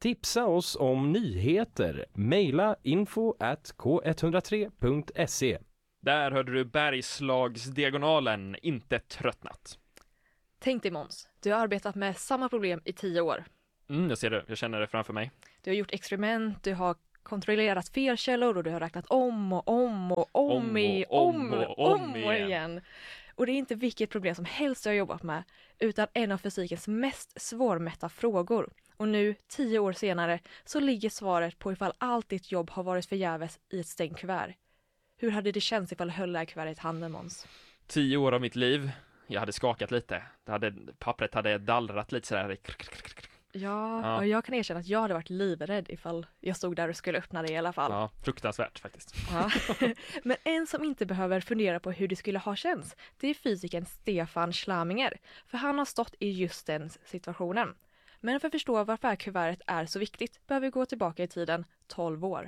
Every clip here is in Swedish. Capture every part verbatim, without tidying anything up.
Tipsa oss om nyheter. Maila info at k ett noll tre punkt se. Där hörde du Bergslagsdiagonalen inte tröttnat. Tänk dig Måns, du har arbetat med samma problem i tio år. Mm, jag ser det, jag känner det framför mig. Du har gjort experiment, du har kontrollerat felkällor och du har räknat om och om och om, Om och i, om om, och om, om och igen. igen. Och det är inte vilket problem som helst du har jobbat med, utan en av fysikens mest svårmätta frågor. Och nu, tio år senare, så ligger svaret på ifall allt ditt jobb har varit förgäves i ett stängt kuvert. Hur hade det känts ifall du höll det här kuvertet i handen, Måns? Tio år av mitt liv, jag hade skakat lite. Det hade, pappret hade dallrat lite sådär. Ja, Ja. och jag kan erkänna att jag hade varit livrädd ifall jag stod där och skulle öppna det i alla fall. Ja, fruktansvärt faktiskt. Ja. Men en som inte behöver fundera på hur det skulle ha känts, det är fysikern Stefan Schlaminger. För han har stått i just den situationen. Men för att förstå varför kuvertet är så viktigt behöver vi gå tillbaka i tiden tolv år.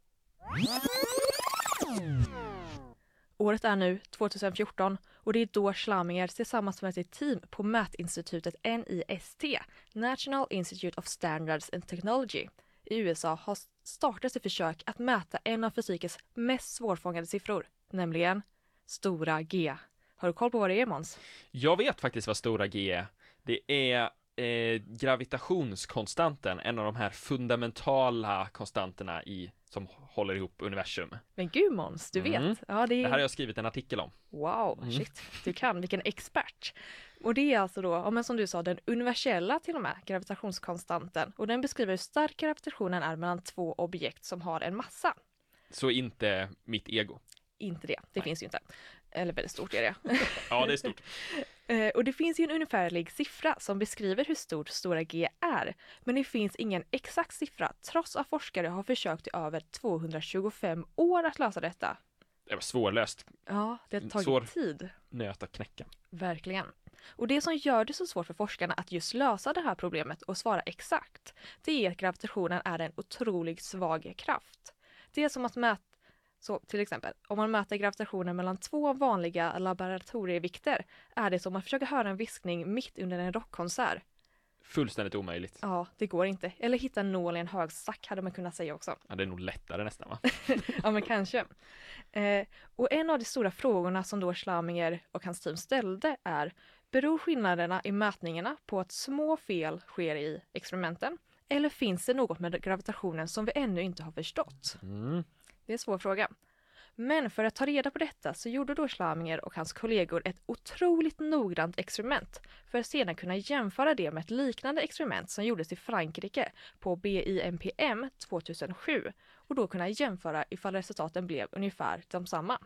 Året är nu tjugohundrafjorton och det är då Schlaminger tillsammans med sitt team på mätinstitutet N I S T, National Institute of Standards and Technology, i U S A har startat sitt försök att mäta en av fysikens mest svårfångade siffror, nämligen stora G. Har du koll på vad det är, Måns? Jag vet faktiskt vad stora G är. Det är eh, gravitationskonstanten, en av de här fundamentala konstanterna i som håller ihop universum. Men gud, Måns, du Mm. vet. Ja, det, är... Det här har jag skrivit en artikel om. Wow, Mm. shit, du kan, vilken expert. Och det är alltså då, ja, men som du sa, den universella till och med gravitationskonstanten. Och den beskriver hur stark gravitationen är mellan två objekt som har en massa. Så inte mitt ego. Inte det, det Nej. finns ju inte. Eller väldigt stort är det. Ja, det är stort. Eh, och det finns ju en ungefärlig siffra som beskriver hur stort stora G är. Men det finns ingen exakt siffra trots att forskare har försökt i över tvåhundratjugofem år att lösa detta. Det var svårlöst. Ja, det har tagit Svår. tid. Nöt att knäcka. Verkligen. Och det som gör det så svårt för forskarna att just lösa det här problemet och svara exakt, det är att gravitationen är en otroligt svag kraft. Det är som att mäta, så till exempel, om man mäter gravitationen mellan två vanliga laboratorievikter är det som att försöka höra en viskning mitt under en rockkonsert. Fullständigt omöjligt. Ja, det går inte. Eller hitta en nål i en högsack hade man kunnat säga också. Ja, det är nog lättare nästan, va? Ja, men kanske. Eh, och en av de stora frågorna som då Schlaminger och hans team ställde är: beror skillnaderna i mätningarna på att små fel sker i experimenten? Eller finns det något med gravitationen som vi ännu inte har förstått? Mm. Det är en svår fråga. Men för att ta reda på detta så gjorde då Schlaminger och hans kollegor ett otroligt noggrant experiment för att sedan kunna jämföra det med ett liknande experiment som gjordes i Frankrike på B I M P M tvåtusensju och då kunna jämföra ifall resultaten blev ungefär de samma.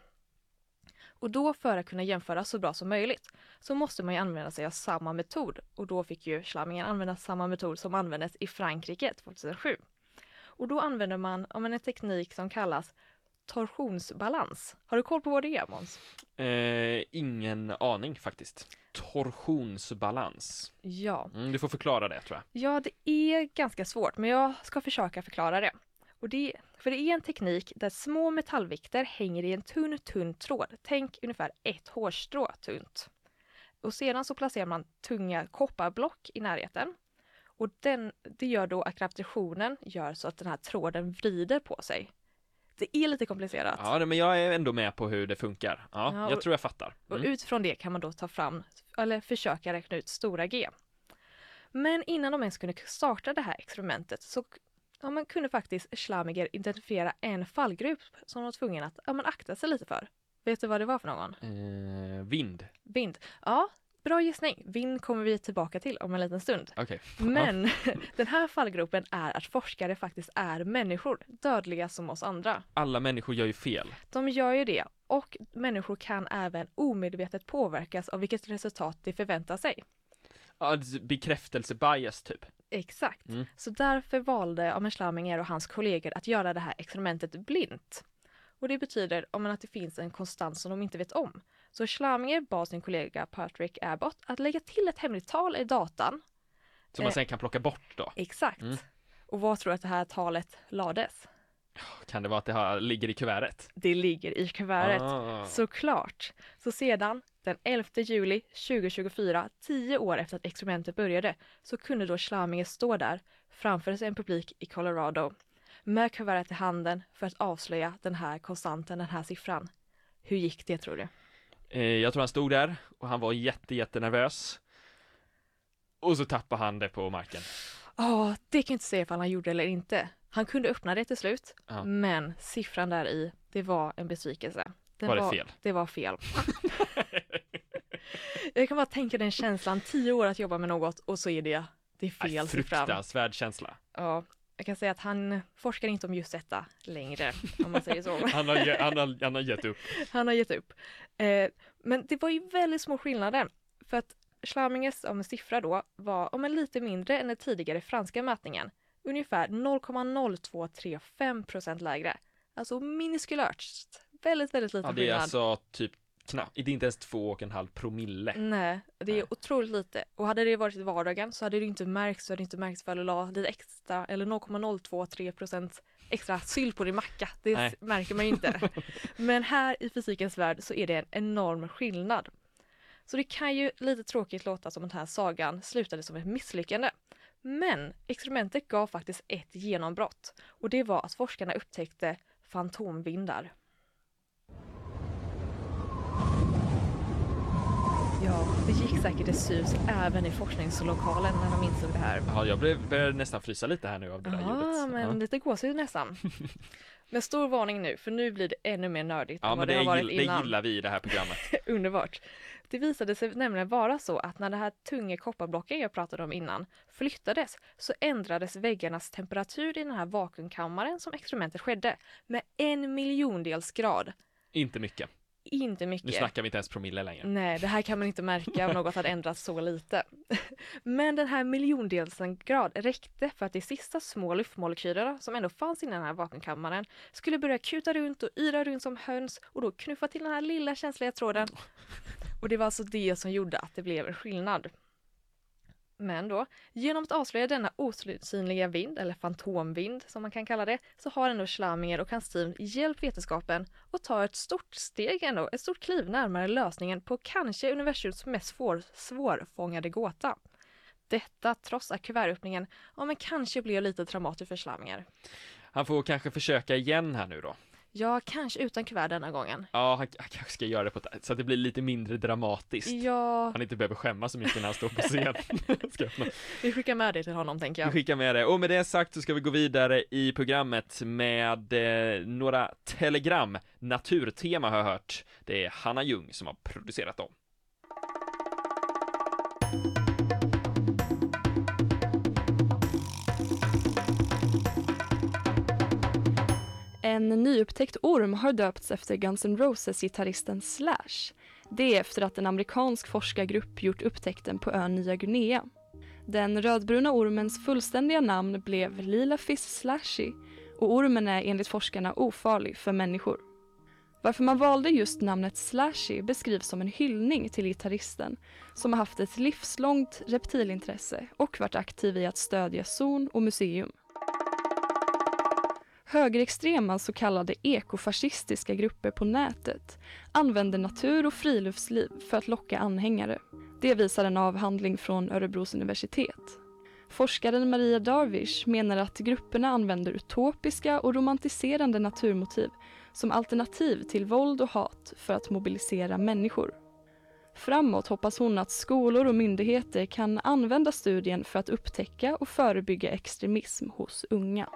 Och då för att kunna jämföra så bra som möjligt så måste man ju använda sig av samma metod och då fick ju Schlaminger använda samma metod som användes i Frankrike tvåtusensju. Och då använder man om en teknik som kallas torsionsbalans. Har du koll på vad det är, Måns? Eh, ingen aning faktiskt. Torsionsbalans. Ja. Mm, du får förklara det, tror jag. Ja, det är ganska svårt, men jag ska försöka förklara det. Och det för det är en teknik där små metallvikter hänger i en tunn, tunn tråd. Tänk ungefär ett hårstrå tunt. Och sedan så placerar man tunga kopparblock i närheten. Och den, det gör då att gravitationen gör så att den här tråden vrider på sig. Det är lite komplicerat. Ja, men jag är ändå med på hur det funkar. Ja, Ja, och- jag tror jag fattar. Och Mm. utifrån det kan man då ta fram, eller försöka räkna ut stora G. Men innan de ens kunde starta det här experimentet så ja, man kunde faktiskt Schlaminger identifiera en fallgrupp som de var tvungen att ja, man akta sig lite för. Vet du vad det var för någon? Eh, vind. Vind. Ja, bra gissning. Vind kommer vi tillbaka till om en liten stund. Okej. Men den här fallgruppen är att forskare faktiskt är människor, dödliga som oss andra. Alla människor gör ju fel. De gör ju det och människor kan även omedvetet påverkas av vilket resultat de förväntar sig. Ja, bekräftelse-bias typ. Exakt. Mm. Så därför valde Amen Schlaminger och hans kollegor att göra det här experimentet blint. Och det betyder om man att det finns en konstant som de inte vet om. Så Schlaminger bad sin kollega Patrick Abbott att lägga till ett hemligt tal i datan. Som man Eh. sen kan plocka bort då. Exakt. Mm. Och vad tror du att det här talet lades? Kan det vara att det har, ligger i kuvertet? Det ligger i kuvertet. Ah. Såklart. Så sedan den elfte juli tjugohundratjugofyra, tio år efter att experimentet började, så kunde då Schlaminger stå där framför en publik i Colorado med kuvertet i handen för att avslöja den här konstanten, den här siffran. Hur gick det, tror du? Eh, jag tror han stod där och han var jätte, jätte nervös. Och så tappade han det på marken. Ja, det kan jag inte säga ifall han gjorde eller inte. Han kunde öppna det till slut, Ja. men siffran där i, det var en besvikelse. Den Var det fel? Det var fel. Jag kan bara tänka den känslan, tio år att jobba med något och så är det, det är fel Aj, siffran. fruktansvärd känsla. Ja, jag kan säga att han forskar inte om just detta längre, om man säger så. Han har, ge- han har, han har gett upp. Han har gett upp. Eh, men det var ju väldigt små skillnader, för att Schlamingers om siffra då var om en lite mindre än den tidigare franska mätningen. Ungefär noll komma noll två tre fem procent lägre. Alltså minuskulärt. Väldigt, väldigt liten Ja, det är skillnad. alltså typ knappt, det är inte ens två och en halv promille. Nej, det är Nej. otroligt lite. Och hade det varit i vardagen så hade det inte märkts, så hade det inte märkts för att du la lite extra, eller noll komma noll två tre procent extra sylt på din macka. Det Nej. s- märker man ju inte. Men här i fysikens värld så är det en enorm skillnad. Så det kan ju lite tråkigt låta som att den här sagan slutade som ett misslyckande. Men experimentet gav faktiskt ett genombrott. Och det var att forskarna upptäckte fantomvindar. Ja, det gick säkert ett sus även i forskningslokalen när de insåg det här. Ja, jag blev, började nästan frysa lite här nu av det där Ja, ljudet. men Ja. lite gåshud nästan. Men stor varning nu, för nu blir det ännu mer nördigt Ja, än men vad det, det har varit gill, det innan. gillar vi i det här programmet. Underbart. Det visade sig nämligen vara så att när det här tunga kopparblocken jag pratade om innan flyttades så ändrades väggarnas temperatur i den här vakuumkammaren som experimentet skedde med en miljondels grad. Inte mycket. Inte Nu mycket. snackar vi inte ens promille längre. Nej, det här kan man inte märka om något hade ändrats så lite. Men den här miljondelsen grad räckte för att de sista små luftmolekylerna som ändå fanns i den här vakuumkammaren skulle börja kuta runt och yra runt som höns och då knuffa till den här lilla känsliga tråden. Och det var alltså det som gjorde att det blev en skillnad. Men då, genom att avslöja denna osynliga vind, eller fantomvind som man kan kalla det, så har ändå Schlaminger och hans team hjälpt vetenskapen att ta ett stort steg ändå, ett stort kliv närmare lösningen på kanske universums mest svår, svårfångade gåta. Detta trots att kuvertöppningen, ja men kanske blev lite traumatisk för Schlaminger. Han får kanske försöka igen här nu då. Ja, kanske utan kuvert denna gången. Ja, han, han kanske ska göra det på ett, så att det blir lite mindre dramatiskt. Ja, Han inte behöver skämmas så mycket när han står på scen. Ska jag öppna. vi skickar med det till honom tänker Vi jag. skickar med det. Och med det sagt så ska vi gå vidare i programmet med eh, några telegram. Naturtema har jag hört. Det är Hanna Ljung som har producerat dem. En nyupptäckt orm har döpts efter Guns N' Roses-gitarristen Slash. Det är efter att en amerikansk forskargrupp gjort upptäckten på ön Nya Guinea. Den rödbruna ormens fullständiga namn blev Lila Fish Slashy och ormen är enligt forskarna ofarlig för människor. Varför man valde just namnet Slashy beskrivs som en hyllning till gitarristen som har haft ett livslångt reptilintresse och varit aktiv i att stödja zon och museum. Högerextrema så kallade ekofascistiska grupper på nätet använder natur och friluftsliv för att locka anhängare. Det visar en avhandling från Örebros universitet. Forskaren Maria Darvish menar att grupperna använder utopiska och romantiserande naturmotiv som alternativ till våld och hat för att mobilisera människor. Framåt hoppas hon att skolor och myndigheter kan använda studien för att upptäcka och förebygga extremism hos unga.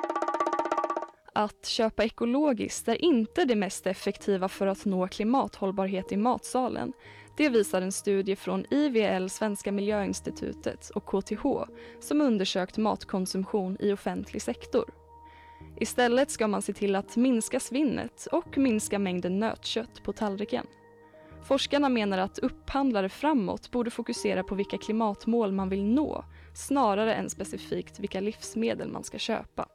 Att köpa ekologiskt är inte det mest effektiva för att nå klimathållbarhet i matsalen. Det visar en studie från I V L, Svenska miljöinstitutet och K T H som undersökt matkonsumtion i offentlig sektor. Istället ska man se till att minska svinnet och minska mängden nötkött på tallriken. Forskarna menar att upphandlare framåt borde fokusera på vilka klimatmål man vill nå snarare än specifikt vilka livsmedel man ska köpa.